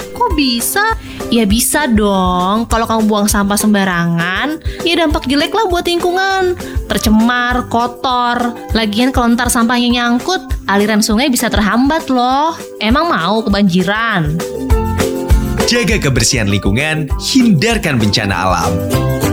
Kok bisa? Ya bisa dong, kalau kamu buang sampah sembarangan, ya dampak jelek lah buat lingkungan. Tercemar, kotor. Lagian kalau ntar sampahnya nyangkut, aliran sungai bisa terhambat loh. Emang mau kebanjiran? Jaga kebersihan lingkungan, hindarkan bencana alam.